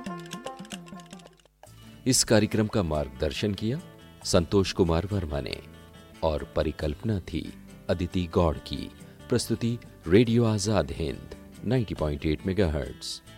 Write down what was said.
इस कार्यक्रम का मार्गदर्शन किया संतोष कुमार वर्मा ने और परिकल्पना थी अदिति गौड़ की। प्रस्तुति रेडियो आजाद हिंद 90.8 मेगाहर्ट्ज।